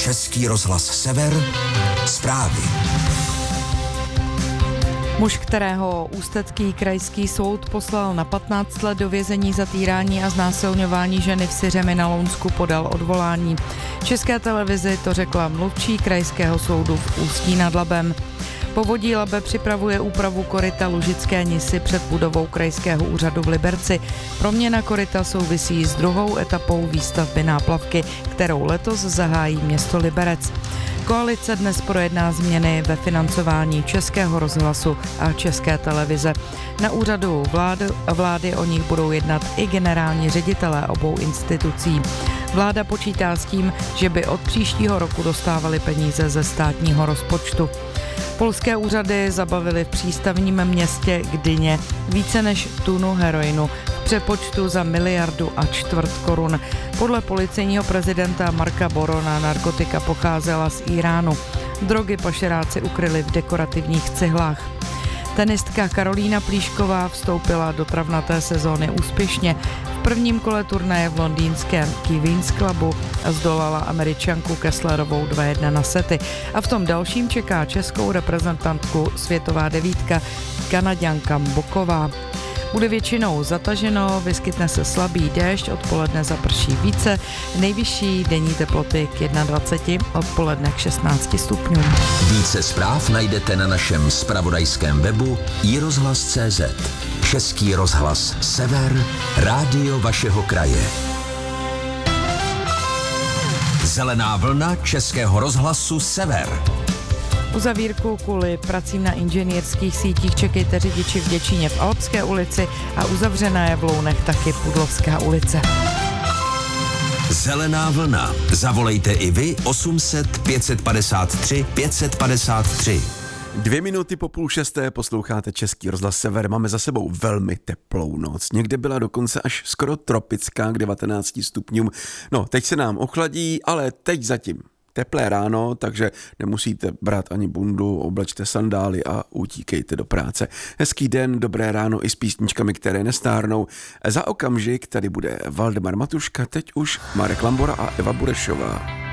Český rozhlas Sever, zprávy. Muž, kterého Ústecký krajský soud poslal na 15 let do vězení za týrání a znásilňování ženy v Syřemi na Lounsku, podal odvolání. České televizi to řekla mluvčí krajského soudu v Ústí nad Labem. Povodí Labe připravuje úpravu koryta Lužické Nisy před budovou krajského úřadu v Liberci. Proměna koryta souvisí s druhou etapou výstavby náplavky, kterou letos zahájí město Liberec. Koalice dnes projedná změny ve financování Českého rozhlasu a České televize. Na úřadu vlády o nich budou jednat i generální ředitelé obou institucí. Vláda počítá s tím, že by od příštího roku dostávali peníze ze státního rozpočtu. Polské úřady zabavily v přístavním městě Gdyně více než tunu heroinu v přepočtu za 1,25 miliardy korun. Podle policejního prezidenta Marka Borona narkotika pocházela z Íránu. Drogy pašeráci ukryli v dekorativních cihlách. Tenistka Karolína Plíšková vstoupila do travnaté sezóny úspěšně. V prvním kole turnaje v londýnském Queen's Clubu zdolala Američanku Kesslerovou 2-1 na sety. A v tom dalším čeká českou reprezentantku světová devítka Kanaďanka Boková. Bude většinou zataženo, vyskytne se slabý déšť, odpoledne zaprší více, nejvyšší denní teploty k 21, odpoledne k 16 stupňům. Více zpráv najdete na našem zpravodajském webu iRozhlas.cz. Český rozhlas Sever, rádio vašeho kraje. Zelená vlna Českého rozhlasu Sever. Uzavírku kvůli pracím na inženýrských sítích čekejte řidiči v Děčíně v Alpské ulici a uzavřená je v Lounech taky Pudlovská ulice. Zelená vlna. Zavolejte i vy 800 553 553. 2 minuty po 5:30 posloucháte Český rozhlas Sever. Máme za sebou velmi teplou noc. Někde byla dokonce až skoro tropická k 19 stupňům. No, teď se nám ochladí, ale teď zatím teplé ráno, takže nemusíte brát ani bundu, oblečte sandály a utíkejte do práce. Hezký den, dobré ráno i s písničkami, které nestárnou. Za okamžik tady bude Valdemar Matuška, teď už Marek Lambora a Eva Burešová.